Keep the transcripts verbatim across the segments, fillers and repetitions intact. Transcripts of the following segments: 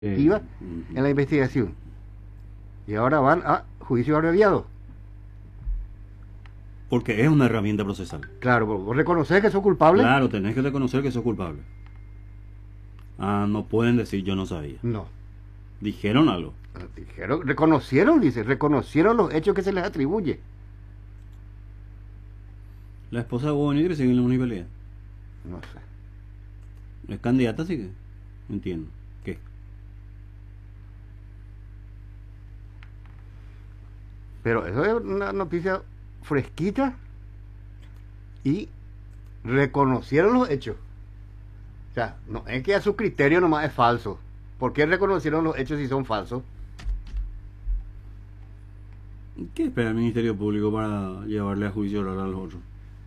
activa Eh, mm, en la investigación. Y ahora van a juicio abreviado. Porque es una herramienta procesal. Claro, vos reconocés que sos culpable. Claro, tenés que reconocer que sos culpable. Ah, no pueden decir yo no sabía. No. Dijeron algo. Dijeron, reconocieron, dice, reconocieron los hechos que se les atribuye. La esposa de Hugo Benítez sigue en la municipalidad. No sé. Es candidata, sí que entiendo. ¿Qué? Pero eso es una noticia fresquita y reconocieron los hechos. O sea, no es que a su criterio nomás es falso. ¿Por qué reconocieron los hechos si son falsos? ¿Qué espera el Ministerio Público para llevarle a juicio oral a los otros?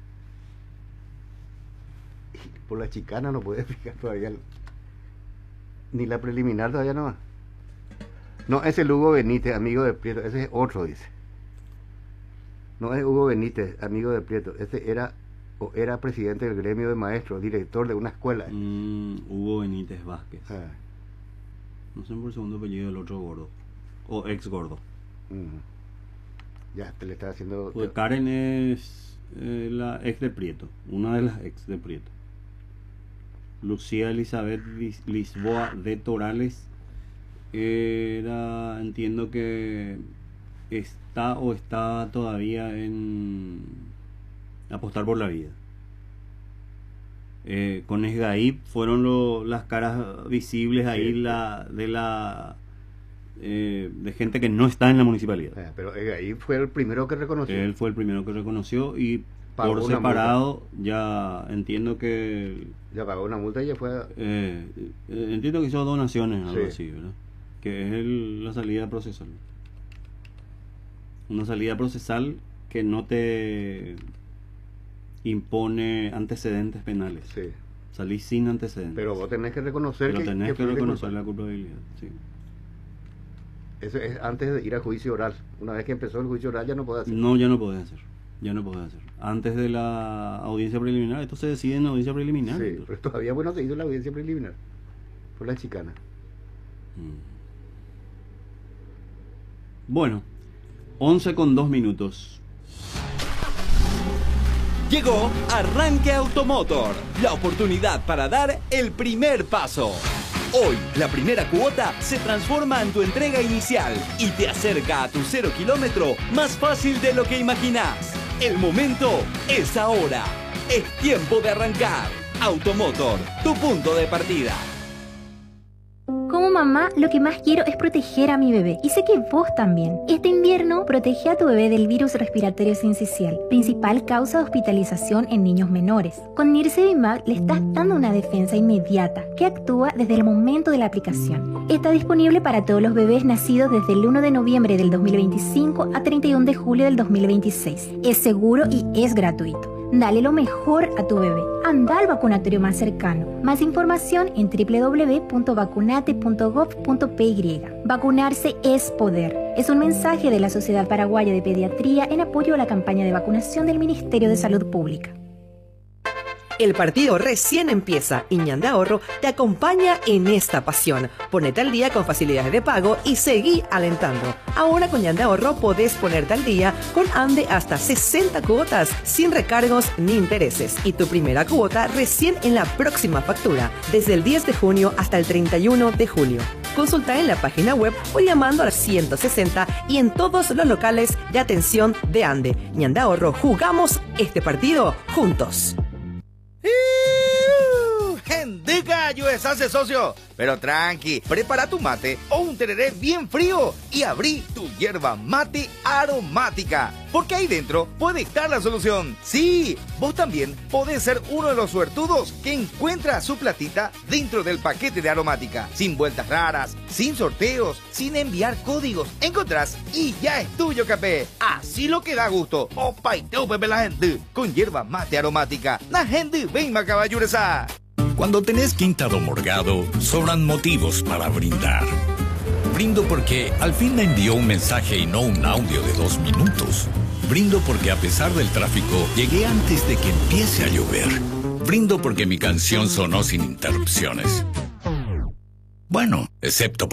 Por la chicana no puede fijar todavía el- ni la preliminar todavía no va. No, ese es Hugo Benítez, amigo de Prieto. Ese es otro, dice. No es Hugo Benítez, amigo de Prieto. Ese era o era presidente del gremio de maestros, director de una escuela. Mm, Hugo Benítez Vázquez. Ah, No sé por el segundo apellido del otro gordo. O ex gordo. ujú. Ya, te le está haciendo... Porque Karen es eh, la ex de Prieto. Una de las ex de Prieto. Lucía Elizabeth Lis- Lisboa de Torales era, entiendo que está o está todavía en Apostar por la Vida. Eh, con Esgaib fueron lo- las caras visibles ahí Sí. la, de la eh, de gente que no está en la municipalidad. Ah, pero eh, ahí fue el primero que reconoció. Él fue el primero que reconoció y Pagó por una separado ya entiendo que Ya pagó una multa y ya fue... a- eh, eh, entiendo que hizo donaciones, algo Sí. así, ¿verdad? Que es el- la salida procesal. Una salida procesal que no te impone antecedentes penales. Sí. Salís sin antecedentes. Pero vos tenés que reconocer Pero que... tenés que, fuiste reconocer culpable. la culpabilidad. Sí. Eso es antes de ir a juicio oral. Una vez que empezó el juicio oral ya no puede hacer. No, ya no podés hacer. Ya no podés hacer. Antes de la audiencia preliminar, esto se decide en la audiencia preliminar. Sí, entonces. pero todavía bueno se hizo la audiencia preliminar. Por la chicana. Mm. Bueno, once con dos minutos. Llegó Arranque Automotor, la oportunidad para dar el primer paso. Hoy, la primera cuota se transforma en tu entrega inicial y te acerca a tu cero kilómetro más fácil de lo que imaginás. El momento es ahora. Es tiempo de arrancar. Automotor, tu punto de partida. Como mamá, lo que más quiero es proteger a mi bebé. Y sé que vos también. Este invierno, protege a tu bebé del virus respiratorio sincicial, principal causa de hospitalización en niños menores. Con Nirsevimab le estás dando una defensa inmediata, que actúa desde el momento de la aplicación. Está disponible para todos los bebés nacidos desde el uno de noviembre del dos mil veinticinco a treinta y uno de julio del dos mil veintiséis. Es seguro y es gratuito. Dale lo mejor a tu bebé. Anda al vacunatorio más cercano. Más información en doble u doble u doble u punto vacunate punto gov punto pe y. Vacunarse es poder. Es un mensaje de la Sociedad Paraguaya de Pediatría en apoyo a la campaña de vacunación del Ministerio de Salud Pública. El partido recién empieza y Ñande Ahorro te acompaña en esta pasión. Ponete al día con facilidades de pago y seguí alentando. Ahora con Ñande Ahorro podés ponerte al día con Ande hasta sesenta cuotas sin recargos ni intereses. Y tu primera cuota recién en la próxima factura, desde el diez de junio hasta el treinta y uno de julio. Consulta en la página web o llamando al ciento sesenta y en todos los locales de atención de Ande. Ñande Ahorro, jugamos este partido juntos. ¡Gendica, U S A, socio! Pero tranqui, prepara tu mate o un tereré bien frío y abrí tu hierba mate aromática. Porque ahí dentro puede estar la solución. Sí, vos también podés ser uno de los suertudos que encuentra su platita dentro del paquete de aromática. Sin vueltas raras, sin sorteos, sin enviar códigos. Encontrás y ya es tuyo, capé. Así lo que da gusto. Opa y teo, pepe la gente. Con hierba mate aromática. La gente ven macaballuresa. Cuando tenés Quinta do Morgado, sobran motivos para brindar. Brindo porque al fin me envió un mensaje y no un audio de dos minutos. Brindo porque a pesar del tráfico, llegué antes de que empiece a llover. Brindo porque mi canción sonó sin interrupciones. Bueno, excepto